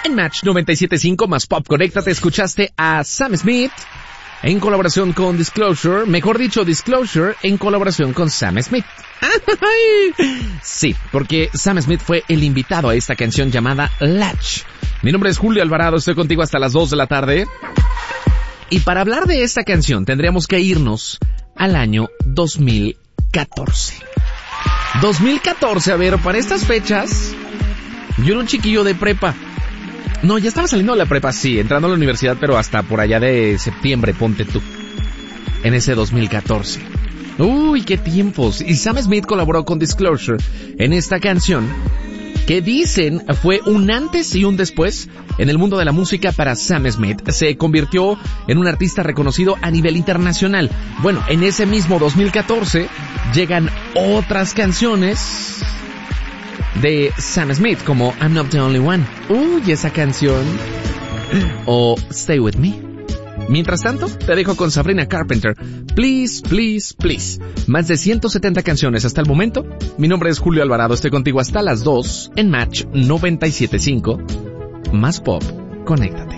En Match 97.5 más Pop, conéctate, escuchaste a Sam Smith en colaboración con Disclosure, mejor dicho, Disclosure en colaboración con Sam Smith. Sí, porque Sam Smith fue el invitado a esta canción llamada Latch. Mi nombre es Julio Alvarado, estoy contigo hasta las 2 de la tarde. Y para hablar de esta canción tendríamos que irnos al año 2014. 2014, a ver, para estas fechas, yo era un chiquillo de prepa. No, ya estaba saliendo de la prepa, sí, entrando a la universidad, pero hasta por allá de septiembre, ponte tú. En ese 2014. Uy, qué tiempos. Y Sam Smith colaboró con Disclosure en esta canción que dicen fue un antes y un después en el mundo de la música para Sam Smith. Se convirtió en un artista reconocido a nivel internacional. Bueno, en ese mismo 2014 llegan otras canciones de Sam Smith, como I'm Not the Only One. Uy, esa canción. O Stay With Me. Mientras tanto, te dejo con Sabrina Carpenter. Please, please, please. Más de 170 canciones hasta el momento. Mi nombre es Julio Alvarado, estoy contigo hasta las 2 en Match 97.5. Más Pop, conéctate.